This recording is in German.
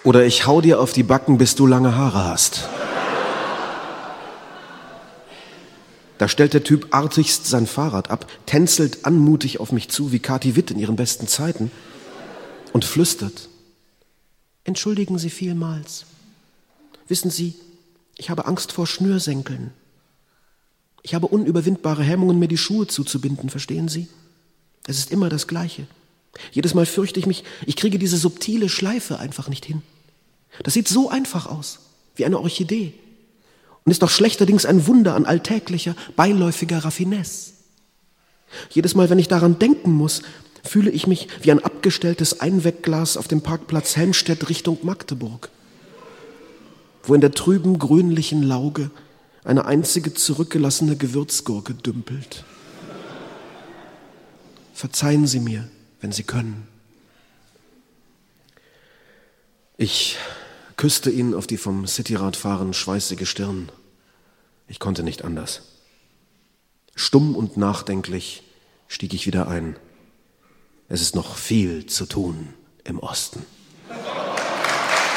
Oder ich hau dir auf die Backen, bis du lange Haare hast. Da stellt der Typ artigst sein Fahrrad ab, tänzelt anmutig auf mich zu, wie Kathi Witt in ihren besten Zeiten und flüstert: Entschuldigen Sie vielmals. Wissen Sie, ich habe Angst vor Schnürsenkeln. Ich habe unüberwindbare Hemmungen, mir die Schuhe zuzubinden, verstehen Sie? Es ist immer das Gleiche. Jedes Mal fürchte ich mich, ich kriege diese subtile Schleife einfach nicht hin. Das sieht so einfach aus, wie eine Orchidee. Und ist doch schlechterdings ein Wunder an alltäglicher, beiläufiger Raffinesse. Jedes Mal, wenn ich daran denken muss, fühle ich mich wie ein abgestelltes Einwegglas auf dem Parkplatz Helmstedt Richtung Magdeburg, wo in der trüben, grünlichen Lauge eine einzige zurückgelassene Gewürzgurke dümpelt. Verzeihen Sie mir, wenn Sie können. Ich küsste ihn auf die vom Cityradfahren schweißige Stirn. Ich konnte nicht anders. Stumm und nachdenklich stieg ich wieder ein. Es ist noch viel zu tun im Osten.